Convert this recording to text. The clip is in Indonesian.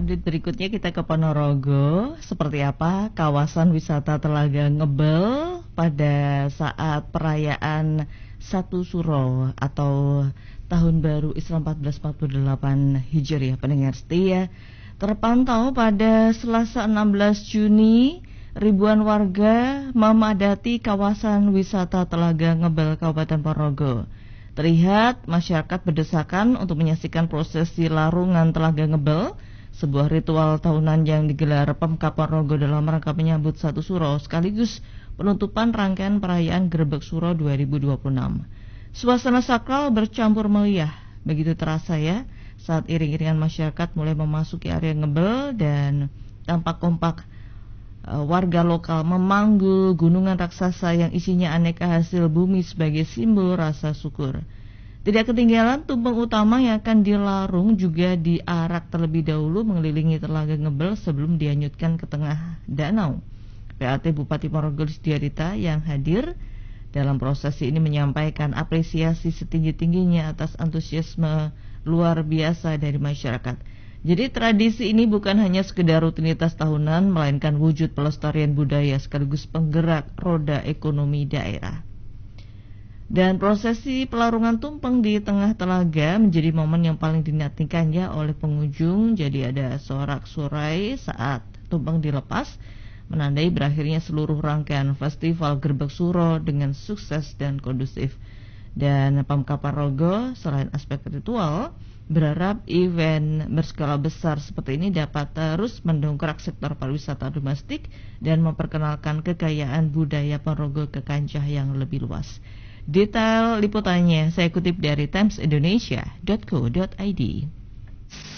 update berikutnya kita ke Ponorogo. Seperti apa kawasan wisata Telaga Ngebel pada saat perayaan Satu Suro atau Tahun Baru Islam 1448 Hijriah. Pendengar setia, terpantau pada Selasa 16 Juni ribuan warga memadati kawasan wisata Telaga Ngebel Kabupaten Ponorogo. Terlihat masyarakat berdesakan untuk menyaksikan prosesi larungan Telaga Ngebel, sebuah ritual tahunan yang digelar Pemkab Ponorogo dalam rangka menyambut Satu Suro sekaligus penutupan rangkaian perayaan Grebek Suro 2026. Suasana sakral bercampur meriah, begitu terasa ya saat iring-iringan masyarakat mulai memasuki area Ngebel dan tampak kompak warga lokal memanggul gunungan raksasa yang isinya aneka hasil bumi sebagai simbol rasa syukur. Tidak ketinggalan tumpeng utama yang akan dilarung juga diarak terlebih dahulu mengelilingi Telaga Ngebel sebelum dianyutkan ke tengah danau. PLT Bupati Ponorogo Listiarita yang hadir dalam prosesi ini menyampaikan apresiasi setinggi-tingginya atas antusiasme luar biasa dari masyarakat. Jadi tradisi ini bukan hanya sekedar rutinitas tahunan, melainkan wujud pelestarian budaya sekaligus penggerak roda ekonomi daerah. Dan prosesi pelarungan tumpeng di tengah telaga menjadi momen yang paling dinantikan ya oleh pengunjung. Jadi ada sorak-sorai saat tumpeng dilepas, menandai berakhirnya seluruh rangkaian festival Grebek Suro dengan sukses dan kondusif. Dan Pemkab Ponorogo selain aspek ritual, berharap event berskala besar seperti ini dapat terus mendongkrak sektor pariwisata domestik dan memperkenalkan kekayaan budaya Ponorogo ke kancah yang lebih luas. Detail liputannya saya kutip dari timesindonesia.co.id.